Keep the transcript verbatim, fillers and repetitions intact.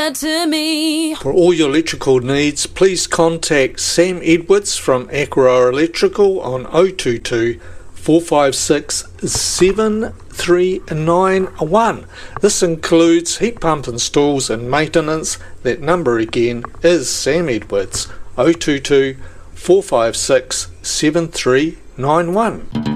it to me. For all your electrical needs, please contact Sam Edwards from Aqua Electrical on oh two two, four five six, seven three nine one. This includes heat pump installs and maintenance. That number again is Sam Edwards, oh two two, four five six, seven three nine one.